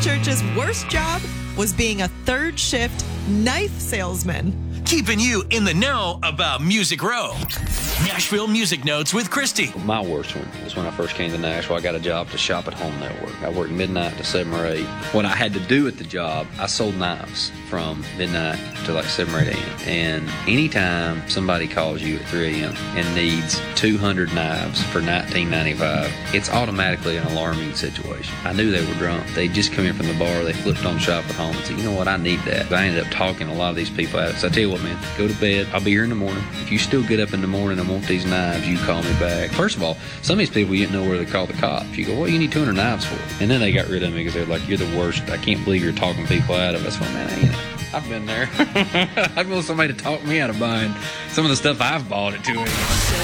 church's worst job was being a third shift knife salesman. Keeping you in the know about Music Row. Nashville Music Notes with Christy. My worst one was when I first came to Nashville. I got a job to Shop at Home Network. I worked midnight to 7 or 8. What I had to do at the job, I sold knives from midnight to like 7 or 8 a.m. And anytime somebody calls you at 3 a.m. and needs 200 knives for $19.95, it's automatically an alarming situation. I knew they were drunk. They just come in from the bar. They flipped on Shop at Home and said, you know what, I need that. I ended up talking a lot of these people out. So I tell you what, man, go to bed. I'll be here in the morning. If you still get up in the morning and want these knives, you call me back. First of all, some of these people, you didn't know where to call the cops. You go, what do you need 200 knives for? And then they got rid of me because they're like, you're the worst. I can't believe you're talking people out of us. Well, man, I've been there. I want somebody to talk me out of buying some of the stuff I've bought at 2 a.m.